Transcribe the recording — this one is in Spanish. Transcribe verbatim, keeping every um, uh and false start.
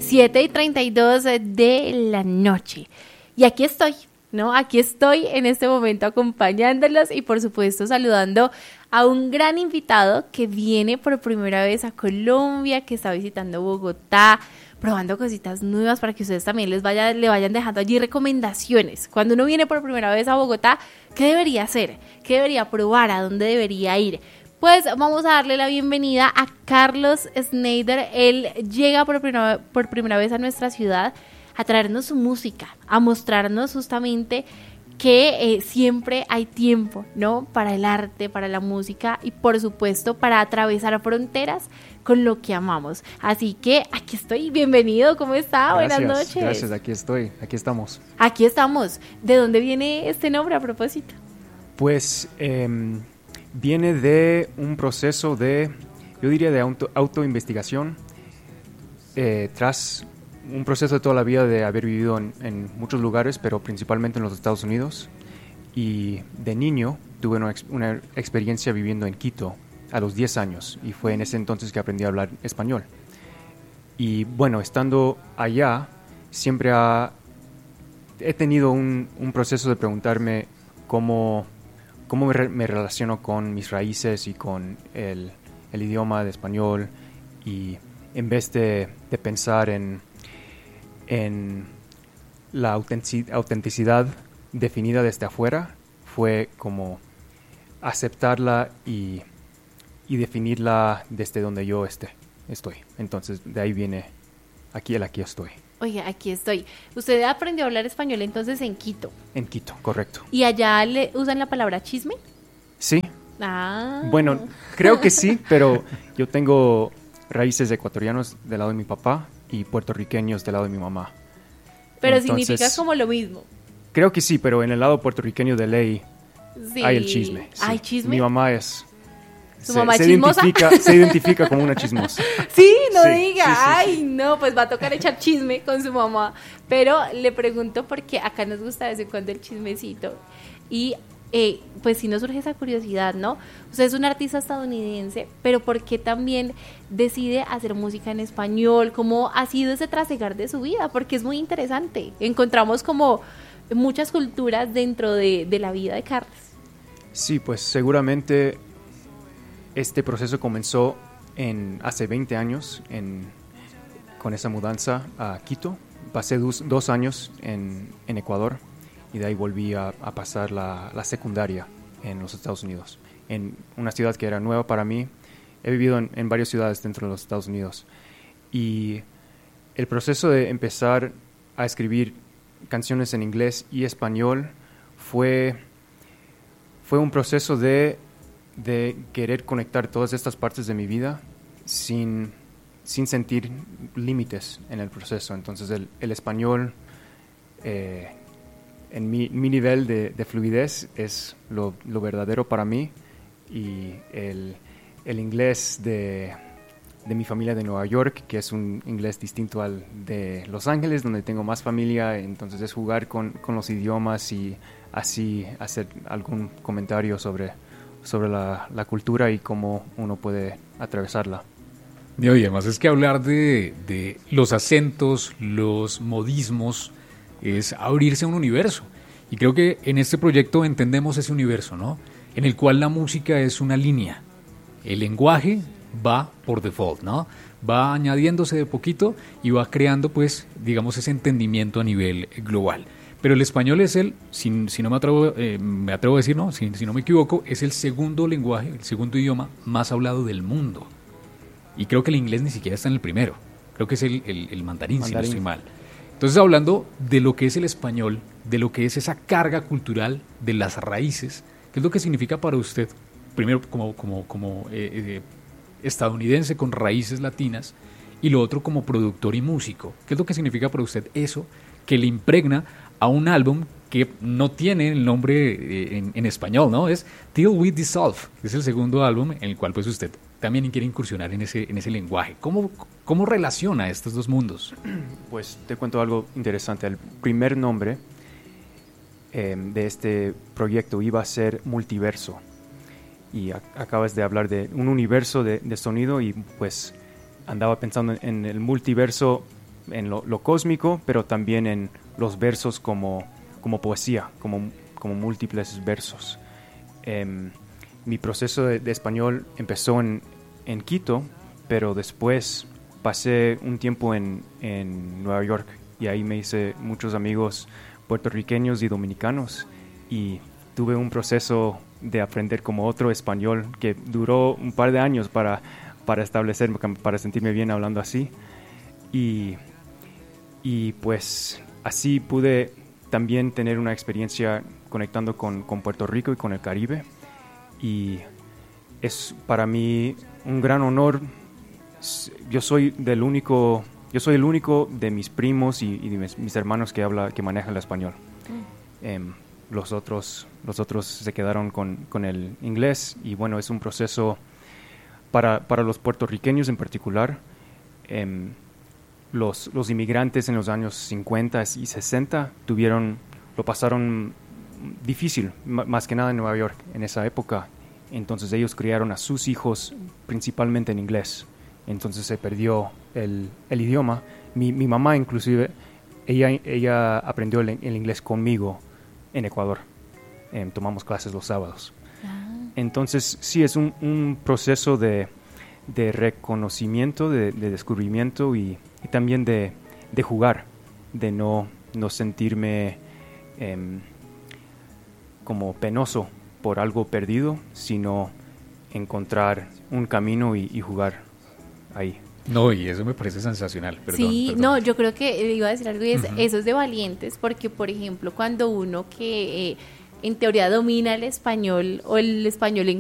siete y treinta y dos de la noche. Y aquí estoy, ¿no? Aquí estoy en este momento acompañándolos y por supuesto saludando a un gran invitado que viene por primera vez a Colombia, que está visitando Bogotá, probando cositas nuevas para que ustedes también les vaya, le vayan dejando allí recomendaciones. Cuando uno viene por primera vez a Bogotá, ¿qué debería hacer? ¿Qué debería probar? ¿A dónde debería ir? Pues vamos a darle la bienvenida a Carlos Schneider. Él llega por primera, por primera vez a nuestra ciudad a traernos su música, a mostrarnos justamente que eh, siempre hay tiempo, ¿no? Para el arte, para la música y por supuesto para atravesar fronteras con lo que amamos. Así que aquí estoy, bienvenido, ¿cómo está? Gracias, Buenas noches. Gracias, aquí estoy, aquí estamos. Aquí estamos. ¿De dónde viene este nombre a propósito? Pues eh, viene de un proceso de, yo diría de auto, autoinvestigación, eh, tras un proceso de toda la vida de haber vivido en, en muchos lugares, pero principalmente en los Estados Unidos. Y de niño tuve una, una experiencia viviendo en Quito a los diez años y fue en ese entonces que aprendí a hablar español. Y bueno, estando allá, siempre ha, he tenido un, un proceso de preguntarme cómo, cómo me, re, me relaciono con mis raíces y con el, el idioma de español, y en vez de, de pensar en, en la autenticidad definida desde afuera, fue como aceptarla y y definirla desde donde yo esté, estoy. Entonces, de ahí viene aquí el aquí estoy. Oye, aquí estoy. Usted aprendió a hablar español entonces en Quito. En Quito, correcto. ¿Y allá le usan la palabra chisme? Sí. Ah. Bueno, creo que sí, pero yo tengo raíces ecuatorianos del lado de mi papá y puertorriqueños del lado de mi mamá. Pero entonces, significa como lo mismo. Creo que sí, pero en el lado puertorriqueño de ley sí. hay el chisme. Sí. ¿Hay chisme? Mi mamá es... ¿Su se, mamá se chismosa? Identifica, se identifica como una chismosa. Sí, no sí, diga. Sí, sí, Ay, sí. no, pues va a tocar echar chisme con su mamá. Pero le pregunto porque acá nos gusta de vez en cuando el chismecito. Y eh, pues sí nos surge esa curiosidad, ¿no? Usted es un artista estadounidense, pero ¿por qué también decide hacer música en español? ¿Cómo ha sido ese trasegar de su vida? Porque es muy interesante. Encontramos como muchas culturas dentro de, de la vida de Carlos. Sí, pues seguramente este proceso comenzó en, hace veinte años en, con esa mudanza a Quito. Pasé dos, dos años en, en Ecuador y de ahí volví a, a pasar la, la secundaria en los Estados Unidos, en una ciudad que era nueva para mí. He vivido en, en varias ciudades dentro de los Estados Unidos y el proceso de empezar a escribir canciones en inglés y español fue, fue un proceso de de querer conectar todas estas partes de mi vida sin, sin sentir límites en el proceso. Entonces el, el español eh, en mi, mi nivel de, de fluidez es lo, lo verdadero para mí, y el, el inglés de, de mi familia de Nueva York, que es un inglés distinto al de Los Ángeles, donde tengo más familia, entonces es jugar con, con los idiomas y así hacer algún comentario sobre sobre la, la cultura y cómo uno puede atravesarla. Y además es que hablar de, de los acentos, los modismos, es abrirse a un universo. Y creo que en este proyecto entendemos ese universo, ¿no? En el cual la música es una línea. El lenguaje va por default, ¿no? Va añadiéndose de poquito y va creando, pues, digamos, ese entendimiento a nivel global. Pero el español es el, si, si no me atrevo, eh, me atrevo a decir, no, si, si no me equivoco, es el segundo lenguaje, el segundo idioma más hablado del mundo. Y creo que el inglés ni siquiera está en el primero. Creo que es el, el, el mandarín, mandarín, si no estoy mal. Entonces, hablando de lo que es el español, de lo que es esa carga cultural, de las raíces, ¿qué es lo que significa para usted? Primero, como, como, como eh, eh, estadounidense con raíces latinas, y lo otro como productor y músico. ¿Qué es lo que significa para usted eso que le impregna a un álbum que no tiene el nombre eh, en, en español, ¿no? Es Till We Dissolve, que es el segundo álbum en el cual pues usted también quiere incursionar en ese, en ese lenguaje. ¿Cómo, cómo relaciona estos dos mundos? Pues te cuento algo interesante. El primer nombre eh, de este proyecto iba a ser Multiverso. Y a, acabas de hablar de un universo de, de sonido y pues andaba pensando en, en el multiverso en lo, lo cósmico, pero también en los versos como, como poesía, como, como múltiples versos. Eh, mi proceso de, de español empezó en, en Quito, pero después pasé un tiempo en, en Nueva York y ahí me hice muchos amigos puertorriqueños y dominicanos y tuve un proceso de aprender como otro español que duró un par de años para, para establecerme, para sentirme bien hablando así. Y, y pues así pude también tener una experiencia conectando con, con Puerto Rico y con el Caribe. Y es para mí un gran honor. Yo soy del único, yo soy el único de mis primos y, y de mis, mis hermanos que habla, que maneja el español. Mm. Eh, los otros, los otros se quedaron con, con el inglés y bueno, es un proceso para, para los puertorriqueños en particular. Eh, los, los inmigrantes en los años cincuenta y sesenta tuvieron, lo pasaron difícil, m- más que nada en Nueva York en esa época. Entonces ellos criaron a sus hijos principalmente en inglés. Entonces se perdió el, el idioma. Mi, mi mamá inclusive, ella, ella aprendió el, el inglés conmigo en Ecuador. Eh, tomamos clases los sábados. Ah. Entonces sí, es un, un proceso de, de reconocimiento, de, de descubrimiento y, y también de, de jugar, de no, no sentirme eh, como penoso por algo perdido, sino encontrar un camino y, y jugar ahí. No, y eso me parece sensacional. Perdón, sí, perdón. no, yo creo que iba a decir algo y es, Uh-huh. eso es de valientes, porque por ejemplo cuando uno que eh, en teoría domina el español o el español en